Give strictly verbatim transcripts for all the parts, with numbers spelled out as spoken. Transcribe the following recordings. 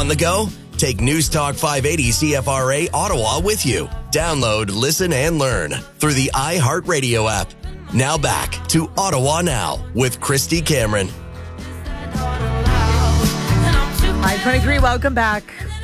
On the go? Take News Talk five eighty C F R A Ottawa with you. Download, listen, and learn through the iHeartRadio app. Now back to Ottawa Now with Christy Cameron. nine twenty-three, welcome back.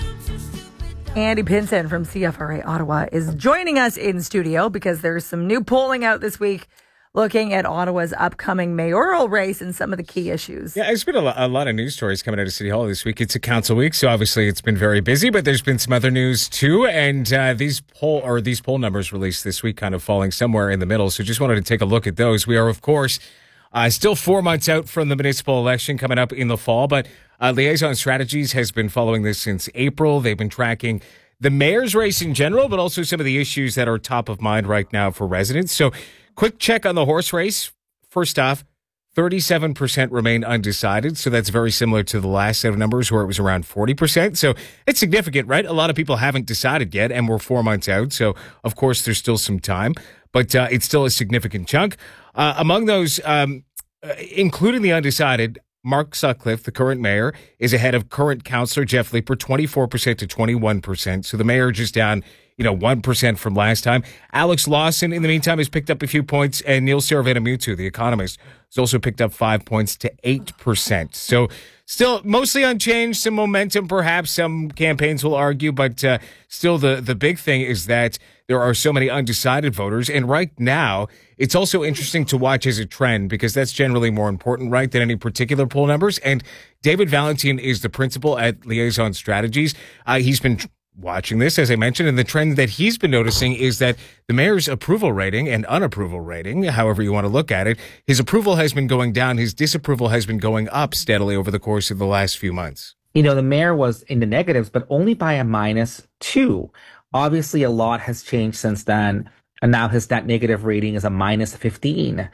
Andy Pinson from C F R A Ottawa is joining us in studio because there's some new polling out this week looking at Ottawa's upcoming mayoral race and some of the key issues. Yeah, there's been a lot, a lot of news stories coming out of City Hall this week. It's a council week, so obviously it's been very busy, but there's been some other news too. And uh, these poll or these poll numbers released this week kind of falling somewhere in the middle. So just wanted to take a look at those. We are, of course, uh, still four months out from the municipal election coming up in the fall, but uh, Liaison Strategies has been following this since April. They've been tracking the mayor's race in general, but also some of the issues that are top of mind right now for residents. So quick check on the horse race. First off, thirty-seven percent remain undecided. So that's very similar to the last set of numbers where it was around forty percent. So it's significant, right? A lot of people haven't decided yet, and we're four months out. So, of course, there's still some time, but uh, it's still a significant chunk. Uh, among those, um, uh, including the undecided, Mark Sutcliffe, the current mayor, is ahead of current councillor Jeff Leeper, twenty-four percent to twenty-one percent. So the mayor just down, you know, one percent from last time. Alex Lawson, in the meantime, has picked up a few points, and Neil Saravenamutu, the economist, has also picked up five points to eight percent. So still mostly unchanged, some momentum perhaps, some campaigns will argue, but uh, still the, the big thing is that there are so many undecided voters. And right now, it's also interesting to watch as a trend because that's generally more important, right, than any particular poll numbers. And David Valentine is the principal at Liaison Strategies. Uh, he's been watching this, as I mentioned, and the trend that he's been noticing is that the mayor's approval rating and unapproval rating, however you want to look at it, his approval has been going down. His disapproval has been going up steadily over the course of the last few months. You know, the mayor was in the negatives, but only by a minus two. Obviously, a lot has changed since then. And now his net negative rating is a minus fifteen.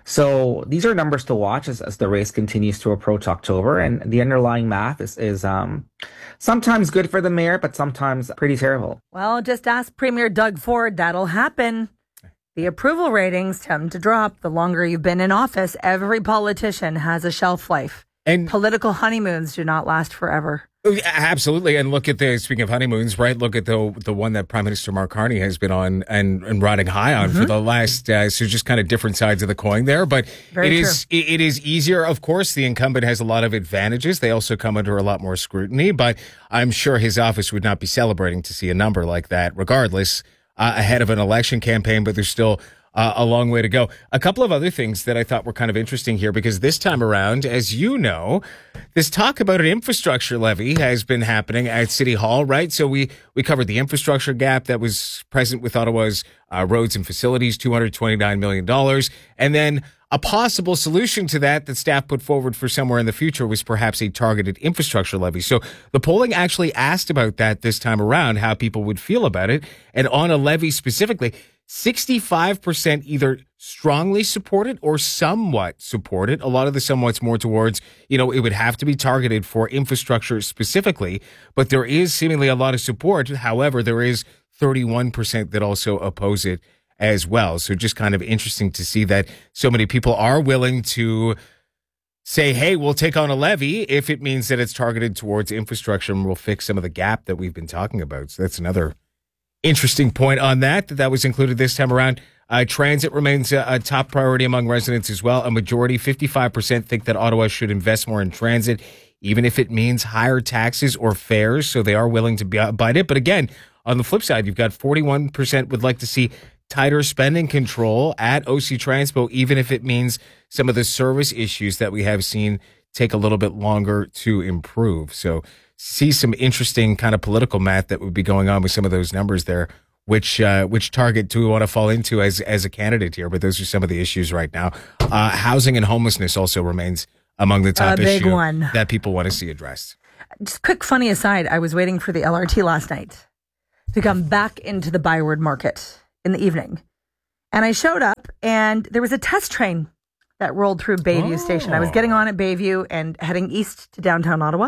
So these are numbers to watch as, as the race continues to approach October. And the underlying math is, is um, sometimes good for the mayor, but sometimes pretty terrible. Well, just ask Premier Doug Ford. That'll happen. The approval ratings tend to drop the longer you've been in office. Every politician has a shelf life. And political honeymoons do not last forever. Absolutely. And look at the, speaking of honeymoons, right? Look at the the one that Prime Minister Mark Carney has been on and, and riding high on mm-hmm. for the last, uh, so just kind of different sides of the coin there. But Very it true. is it, it is easier. Of course, the incumbent has a lot of advantages. They also come under a lot more scrutiny, but I'm sure his office would not be celebrating to see a number like that, regardless, uh, ahead of an election campaign, but there's still Uh, a long way to go. A couple of other things that I thought were kind of interesting here, because this time around, as you know, this talk about an infrastructure levy has been happening at City Hall, right? So we, we covered the infrastructure gap that was present with Ottawa's uh, roads and facilities, two hundred twenty-nine million dollars. And then a possible solution to that that staff put forward for somewhere in the future was perhaps a targeted infrastructure levy. So the polling actually asked about that this time around, how people would feel about it. And on a levy specifically, sixty-five percent either strongly support it or somewhat support it. A lot of the somewhat's more towards, you know, it would have to be targeted for infrastructure specifically, but there is seemingly a lot of support. However, there is thirty-one percent that also oppose it as well. So just kind of interesting to see that so many people are willing to say, hey, we'll take on a levy if it means that it's targeted towards infrastructure and we'll fix some of the gap that we've been talking about. So that's another interesting point on that, that that was included this time around. Uh, transit remains a, a top priority among residents as well. A majority, fifty-five percent, think that Ottawa should invest more in transit, even if it means higher taxes or fares. So they are willing to bite it. But again, on the flip side, you've got forty-one percent would like to see tighter spending control at O C Transpo, even if it means some of the service issues that we have seen take a little bit longer to improve. So see some interesting kind of political math that would be going on with some of those numbers there. Which uh, which target do we want to fall into as as a candidate here? But those are some of the issues right now. Uh, housing and homelessness also remains among the top a big issue one that people want to see addressed. Just quick funny aside, I was waiting for the L R T last night to come back into the Byward Market in the evening. And I showed up and there was a test train that rolled through Bayview oh. Station. I was getting on at Bayview and heading east to downtown Ottawa.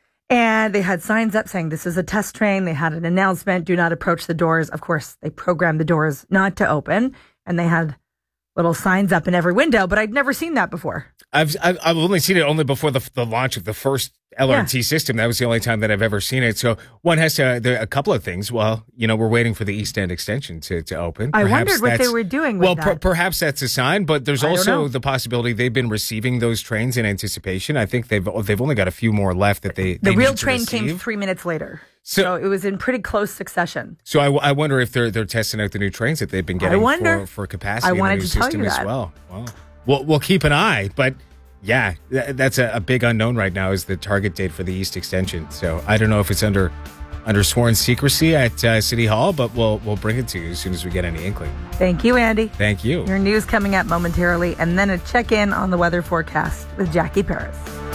And they had signs up saying this is a test train. They had an announcement, do not approach the doors. Of course, they programmed the doors not to open. And they had little signs up in every window, but I'd never seen that before. I've I've, I've only seen it only before the the launch of the first L R T yeah. system. That was the only time that I've ever seen it. So one has to, there are a couple of things. Well, you know, we're waiting for the East End extension to, to open. I perhaps wondered what they were doing with well, that. Well, per- perhaps that's a sign, but there's I also the possibility they've been receiving those trains in anticipation. I think they've they've only got a few more left that they, the they real need to train receive. came three minutes later. So, so it was in pretty close succession. So I, I wonder if they're they're testing out the new trains that they've been getting I wonder. for, for capacity I wanted in the new to tell system you as that. well. Well, we'll we'll keep an eye, but yeah, th- that's a, a big unknown right now is the target date for the East Extension. So I don't know if it's under under sworn secrecy at uh, City Hall, but we'll we'll bring it to you as soon as we get any inkling. Thank you, Andy. Thank you. Your news coming up momentarily, and then a check-in on the weather forecast with Jackie Paris.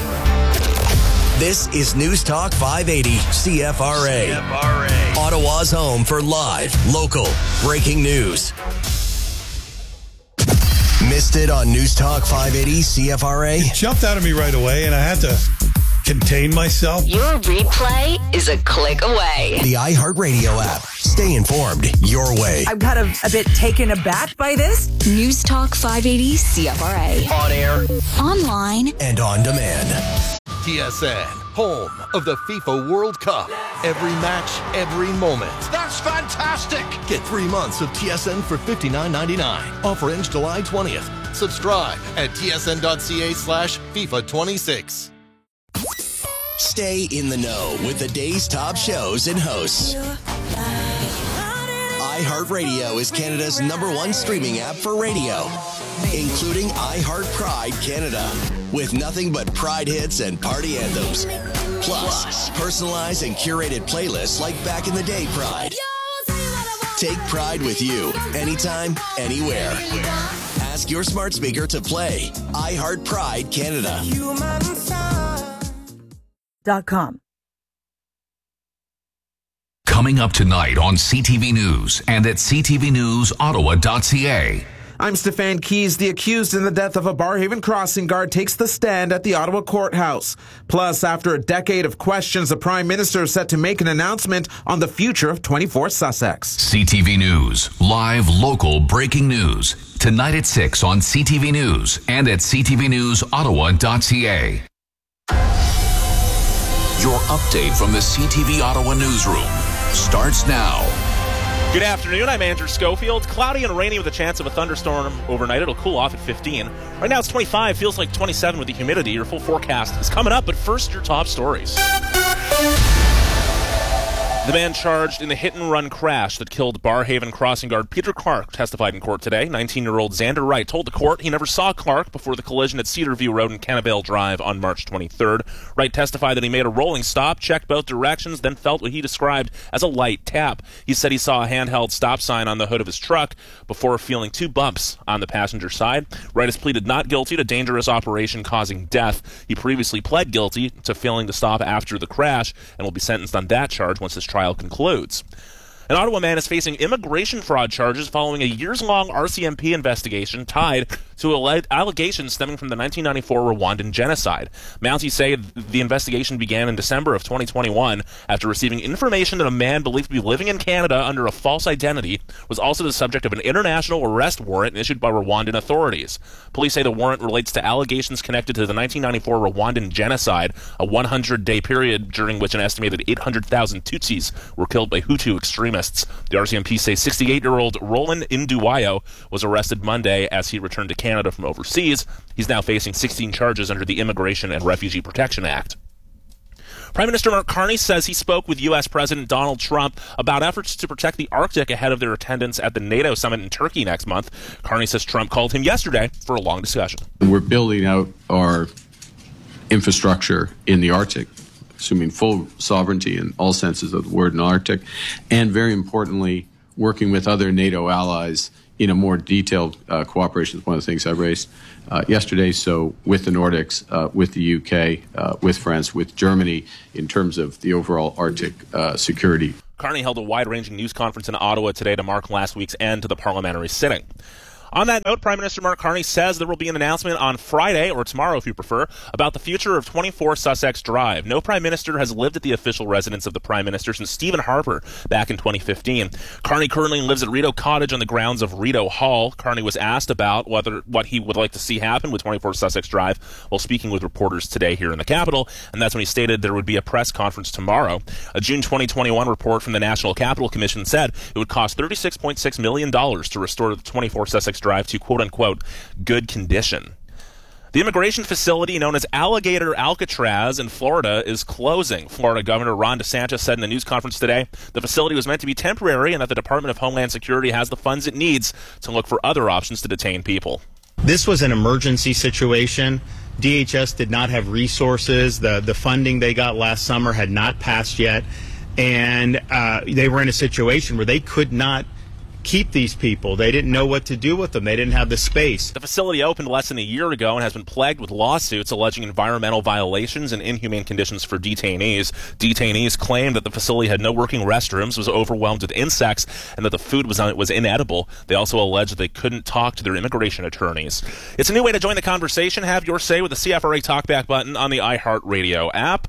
This is News Talk five eighty C F R A. C F R A. Ottawa's home for live, local, breaking news. Missed it on News Talk five eighty C F R A? It jumped out of me right away, and I had to contain myself. Your replay is a click away. The iHeartRadio app. Stay informed your way. I'm kind of a bit taken aback by this. News Talk five eighty C F R A. On air, online, and on demand. T S N, home of the FIFA World Cup. Every match, every moment. That's fantastic! Get three months of T S N for fifty-nine ninety-nine. Offer ends July twentieth. Subscribe at tsn.ca slash FIFA 26. Stay in the know with the day's top shows and hosts. iHeartRadio is Canada's number one streaming app for radio, including iHeart Pride Canada, with nothing but Pride hits and party anthems. Plus, personalized and curated playlists like Back in the Day Pride. Take Pride with you, anytime, anywhere. Ask your smart speaker to play iHeart Pride Canada. Dot com. Coming up tonight on C T V News and at c t v news ottawa dot c a. I'm Stefan Keys. The accused in the death of a Barhaven crossing guard takes the stand at the Ottawa courthouse. Plus, after a decade of questions, the Prime Minister is set to make an announcement on the future of twenty-four Sussex. C T V News, live local breaking news. Tonight at six on C T V News and at c t v news ottawa dot c a. Your update from the C T V Ottawa newsroom starts now. Good afternoon, I'm Andrew Schofield. Cloudy and rainy with a chance of a thunderstorm overnight. It'll cool off at fifteen. Right now it's twenty-five, feels like twenty-seven with the humidity. Your full forecast is coming up, but first your top stories. The man charged in the hit-and-run crash that killed Barhaven crossing guard Peter Clark testified in court today. nineteen-year-old Xander Wright told the court he never saw Clark before the collision at Cedarview Road and Cannavale Drive on March twenty-third. Wright testified that he made a rolling stop, checked both directions, then felt what he described as a light tap. He said he saw a handheld stop sign on the hood of his truck before feeling two bumps on the passenger side. Wright has pleaded not guilty to dangerous operation causing death. He previously pled guilty to failing to stop after the crash and will be sentenced on that charge once his trial concludes. An Ottawa man is facing immigration fraud charges following a years-long R C M P investigation tied to allegations stemming from the nineteen ninety-four Rwandan genocide. Mounties say the investigation began in December of twenty twenty-one after receiving information that a man believed to be living in Canada under a false identity was also the subject of an international arrest warrant issued by Rwandan authorities. Police say the warrant relates to allegations connected to the nineteen ninety-four Rwandan genocide, a one hundred day period during which an estimated eight hundred thousand Tutsis were killed by Hutu extremists. The R C M P say sixty-eight-year-old Roland Induwayo was arrested Monday as he returned to Canada from overseas. He's now facing sixteen charges under the Immigration and Refugee Protection Act. Prime Minister Mark Carney says he spoke with U S President Donald Trump about efforts to protect the Arctic ahead of their attendance at the NATO summit in Turkey next month. Carney says Trump called him yesterday for a long discussion. We're building out our infrastructure in the Arctic, assuming full sovereignty in all senses of the word in the Arctic, and very importantly, working with other NATO allies in a more detailed uh, cooperation is one of the things I raised uh, yesterday. So with the Nordics, uh, with the U K, uh, with France, with Germany, in terms of the overall Arctic uh, security. Carney held a wide-ranging news conference in Ottawa today to mark last week's end to the parliamentary sitting. On that note, Prime Minister Mark Carney says there will be an announcement on Friday, or tomorrow if you prefer, about the future of twenty-four Sussex Drive. No Prime Minister has lived at the official residence of the Prime Minister since Stephen Harper back in twenty fifteen. Carney currently lives at Rideau Cottage on the grounds of Rideau Hall. Carney was asked about whether what he would like to see happen with twenty-four Sussex Drive while speaking with reporters today here in the capital, and that's when he stated there would be a press conference tomorrow. A June twenty twenty-one report from the National Capital Commission said it would cost thirty-six point six million dollars to restore the twenty-four Sussex Drive to quote-unquote good condition. The immigration facility known as Alligator Alcatraz in Florida is closing. Florida Governor Ron DeSantis said in a news conference today the facility was meant to be temporary and that the Department of Homeland Security has the funds it needs to look for other options to detain people. This was an emergency situation. D H S did not have resources. The, the funding they got last summer had not passed yet. And uh, they were in a situation where they could not keep these people. They didn't know what to do with them. They didn't have the space. The facility opened less than a year ago and has been plagued with lawsuits alleging environmental violations and inhumane conditions for detainees. Detainees claimed that the facility had no working restrooms, was overwhelmed with insects, and that the food was was inedible. They also alleged that they couldn't talk to their immigration attorneys. It's a new way to join the conversation. Have your say with the C F R A Talkback button on the iHeartRadio app.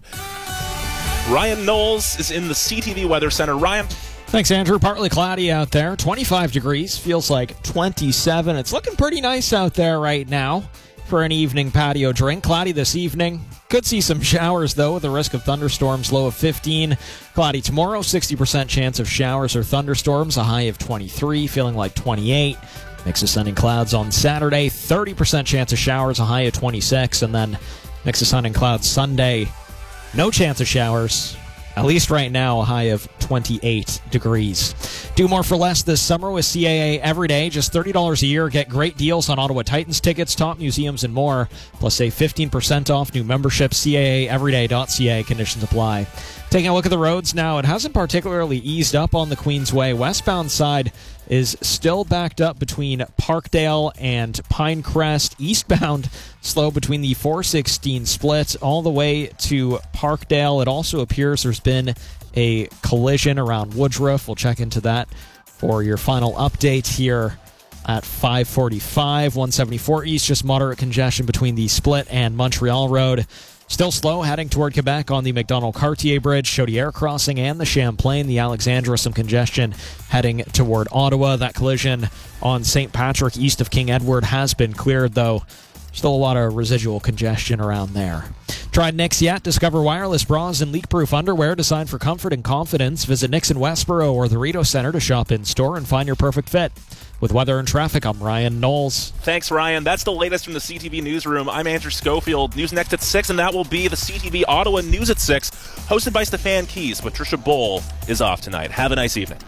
Ryan Knowles is in the C T V Weather Center. Ryan. Thanks, Andrew. Partly cloudy out there. twenty-five degrees. Feels like twenty-seven. It's looking pretty nice out there right now for an evening patio drink. Cloudy this evening. Could see some showers, though, with a risk of thunderstorms. Low of fifteen. Cloudy tomorrow. sixty percent chance of showers or thunderstorms. A high of twenty-three. Feeling like twenty-eight. Mix of sun and clouds on Saturday. thirty percent chance of showers. A high of twenty-six. And then mix of sun and clouds Sunday. No chance of showers. At least right now, a high of twenty-eight degrees. Do more for less this summer with C A A Every Day. Just thirty dollars a year. Get great deals on Ottawa Titans tickets, top museums, and more. Plus, save fifteen percent off new membership. C A A everyday dot C A. Conditions apply. Taking a look at the roads now, it hasn't particularly eased up on the Queensway. Westbound side is still backed up between Parkdale and Pinecrest. Eastbound, slow between the four sixteen split all the way to Parkdale. It also appears there's been a collision around Woodruff. We'll check into that for your final update here at five forty-five. one seventy-four East, just moderate congestion between the split and Montreal Road. Still slow heading toward Quebec on the Macdonald-Cartier Bridge, Chaudière Crossing, and the Champlain. The Alexandra, some congestion heading toward Ottawa. That collision on Saint Patrick east of King Edward has been cleared, though still a lot of residual congestion around there. Tried Nix yet? Discover wireless bras and leak-proof underwear designed for comfort and confidence. Visit Nix in Westboro or the Rideau Center to shop in-store and find your perfect fit. With weather and traffic, I'm Ryan Knowles. Thanks, Ryan. That's the latest from the C T V Newsroom. I'm Andrew Schofield. News next at six, and that will be the C T V Ottawa News at six, hosted by Stefan Keys. Patricia Bowl is off tonight. Have a nice evening.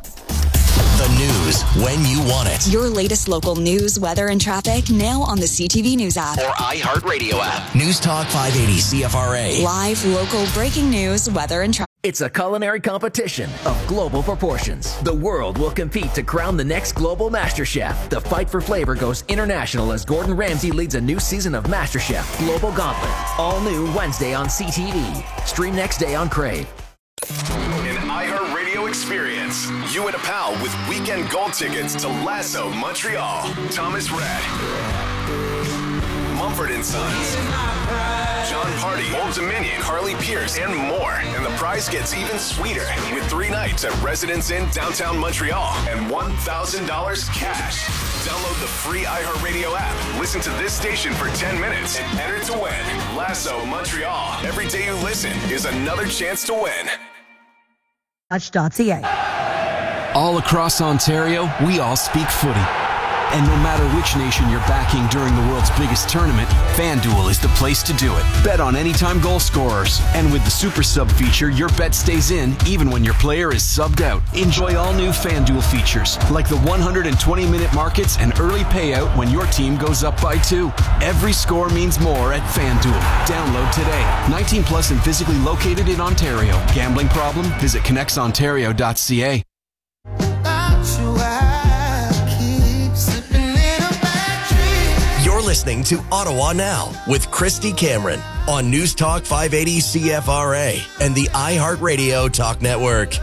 The news when you want it. Your latest local news, weather, and traffic now on the C T V News app. Or iHeartRadio app. News Talk five eighty C F R A. Live, local, breaking news, weather, and traffic. It's a culinary competition of global proportions. The world will compete to crown the next global MasterChef. The fight for flavor goes international as Gordon Ramsay leads a new season of MasterChef Global Gauntlet. All new Wednesday on C T V. Stream next day on Crave. An iHeartRadio experience. You and a pal with weekend gold tickets to Lasso Montreal. Thomas Rhett. Mumford and Sons. John Party, Old Dominion, Carly Pierce, and more. And the prize gets even sweeter with three nights at Residence Inn downtown Montreal and one thousand dollars cash. Download the free iHeartRadio app. Listen to this station for ten minutes and enter to win. Lasso Montreal. Every day you listen is another chance to win. Touch.ca. All across Ontario, we all speak footy. And no matter which nation you're backing during the world's biggest tournament, FanDuel is the place to do it. Bet on anytime goal scorers. And with the Super Sub feature, your bet stays in even when your player is subbed out. Enjoy all new FanDuel features, like the one hundred twenty minute markets and early payout when your team goes up by two. Every score means more at FanDuel. Download today. nineteen plus and physically located in Ontario. Gambling problem? Visit connects ontario dot c a. You're listening to Ottawa Now with Christy Cameron on News Talk five eighty C F R A and the iHeartRadio Talk Network.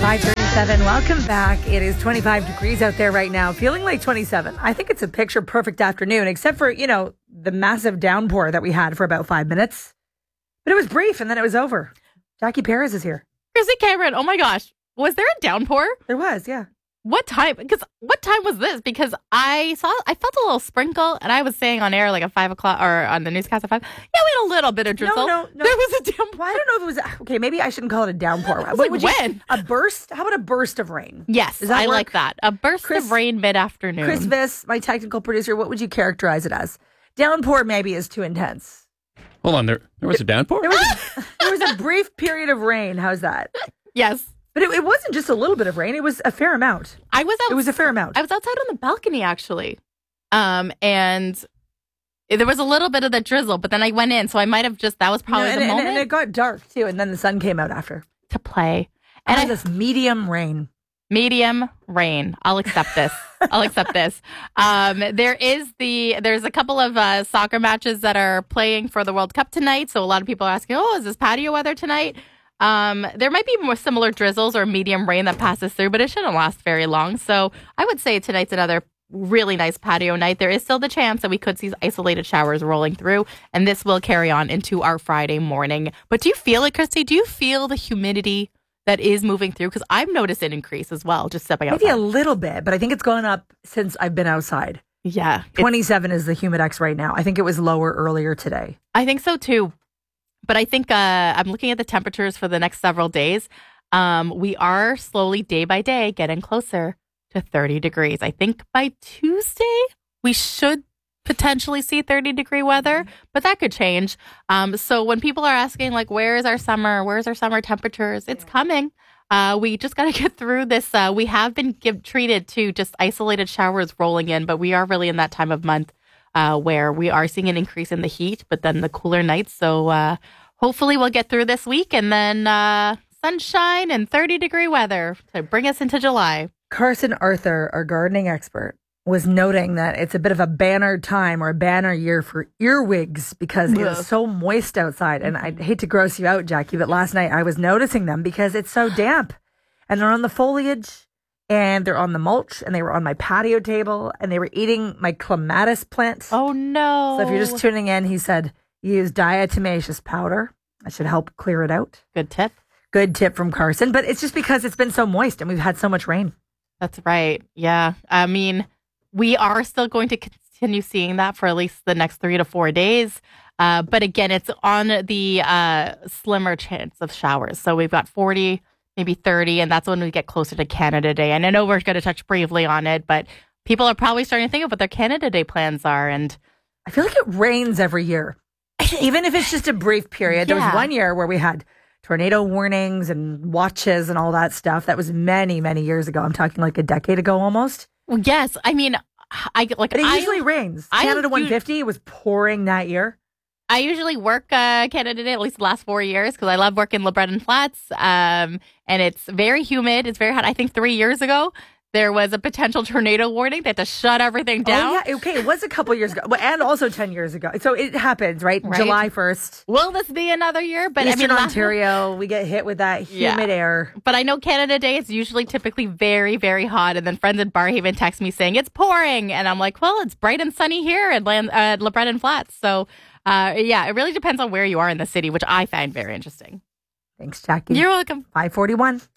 five thirty-seven. Welcome back. It is twenty-five degrees out there right now, feeling like twenty-seven. I think it's a picture perfect afternoon, except for, you know, the massive downpour that we had for about five minutes. But it was brief and then it was over. Jackie Perez is here. Christy Cameron, oh my gosh. Was there a downpour? There was, yeah. What time? Because what time was this? Because I saw, I felt a little sprinkle, and I was saying on air like at five o'clock or on the newscast at five. Yeah, we had a little bit of drizzle. No, no, no. There was a downpour. Well, I don't know if it was. Okay, maybe I shouldn't call it a downpour. Was What like would when? You, a burst? How about a burst of rain? Yes, Does that I work? like that. A burst Chris, of rain mid-afternoon. Chris Viss, my technical producer, what would you characterize it as? Downpour maybe is too intense. Hold on, there there was a downpour? There was a, there was a brief period of rain. How's that? Yes. But it, it wasn't just a little bit of rain. It was a fair amount. I was out, It was a fair amount. I was outside on the balcony, actually. Um, and there was a little bit of the drizzle, but then I went in, so I might have just, that was probably No, and, the and- moment. and it got dark, too, and then the sun came out after. To play. And And I this medium rain. Medium rain. I'll accept this. I'll accept this. Um, there is the, there's a couple of uh, soccer matches that are playing for the World Cup tonight, so a lot of people are asking, oh, is this patio weather tonight? Um, there might be more similar drizzles or medium rain that passes through, but it shouldn't last very long. So I would say tonight's another really nice patio night. There is still the chance that we could see isolated showers rolling through, and this will carry on into our Friday morning. But do you feel it, Christy? Do you feel the humidity that is moving through? Because I've noticed an increase as well, just stepping outside. Maybe a little bit, but I think it's gone up since I've been outside. Yeah. twenty-seven is the Humidex right now. I think it was lower earlier today. I think so too. But I think uh, I'm looking at the temperatures for the next several days. Um, we are slowly, day by day, getting closer to thirty degrees. I think by Tuesday, we should potentially see thirty degree weather, but that could change. Um, so when people are asking, like, where is our summer? Where's our summer temperatures? It's coming. Uh, we just got to get through this. Uh, we have been give, treated to just isolated showers rolling in, but we are really in that time of month uh, where we are seeing an increase in the heat, but then the cooler nights. So uh, hopefully we'll get through this week and then uh, sunshine and thirty degree weather to bring us into July. Carson Arthur, our gardening expert, was noting that it's a bit of a banner time or a banner year for earwigs because it is so moist outside. And I hate to gross you out, Jackie, but last night I was noticing them because it's so damp. And they're on the foliage and they're on the mulch and they were on my patio table and they were eating my clematis plant. Oh, no. So if you're just tuning in, he said use diatomaceous powder. That should help clear it out. Good tip. Good tip from Carson. But it's just because it's been so moist and we've had so much rain. That's right. Yeah. I mean, we are still going to continue seeing that for at least the next three to four days. Uh, but again, it's on the uh, slimmer chance of showers. So we've got forty, maybe thirty, and that's when we get closer to Canada Day. And I know we're going to touch briefly on it, but people are probably starting to think of what their Canada Day plans are. And I feel like it rains every year, even if it's just a brief period. Yeah. There was one year where we had tornado warnings and watches and all that stuff. That was many, many years ago. I'm talking like a decade ago almost. Well, yes, I mean, I like. But it I, usually rains. I Canada do- one fifty was pouring that year. I usually work uh, Canada Day at least the last four years because I love working LeBreton Flats, um, and it's very humid. It's very hot. I think three years ago there was a potential tornado warning. They had to shut everything down. Oh yeah, okay. It was a couple years ago, but and also ten years ago. So it happens, right? Right. July first. Will this be another year? But Eastern I mean, last- Ontario, we get hit with that humid Yeah. air. But I know Canada Day is usually typically very, very hot. And then friends in Barhaven text me saying it's pouring. And I'm like, well, it's bright and sunny here at Land, uh, LeBreton Flats. So, uh, yeah, it really depends on where you are in the city, which I find very interesting. Thanks, Jackie. You're welcome. five forty-one.